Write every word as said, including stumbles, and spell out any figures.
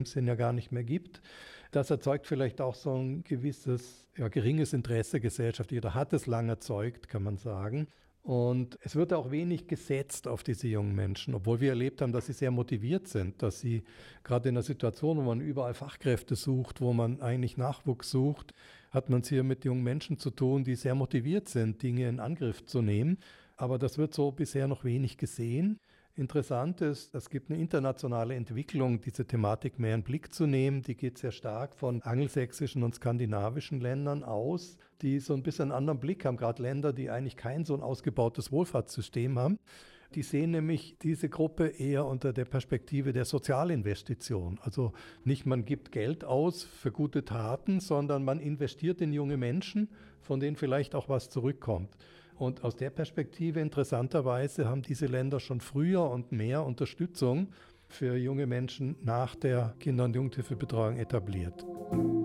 Sinn ja gar nicht mehr gibt. Das erzeugt vielleicht auch so ein gewisses, ja, geringes Interesse gesellschaftlich oder hat es lang erzeugt, kann man sagen. Und es wird auch wenig gesetzt auf diese jungen Menschen, obwohl wir erlebt haben, dass sie sehr motiviert sind, dass sie gerade in einer Situation, wo man überall Fachkräfte sucht, wo man eigentlich Nachwuchs sucht, hat man es hier mit jungen Menschen zu tun, die sehr motiviert sind, Dinge in Angriff zu nehmen. Aber das wird so bisher noch wenig gesehen. Interessant ist, es gibt eine internationale Entwicklung, diese Thematik mehr in den Blick zu nehmen. Die geht sehr stark von angelsächsischen und skandinavischen Ländern aus, die so ein bisschen einen anderen Blick haben, gerade Länder, die eigentlich kein so ein ausgebautes Wohlfahrtssystem haben. Die sehen nämlich diese Gruppe eher unter der Perspektive der Sozialinvestition. Also nicht man gibt Geld aus für gute Taten, sondern man investiert in junge Menschen, von denen vielleicht auch was zurückkommt. Und aus der Perspektive interessanterweise haben diese Länder schon früher und mehr Unterstützung für junge Menschen nach der Kinder- und Jugendhilfebetreuung etabliert.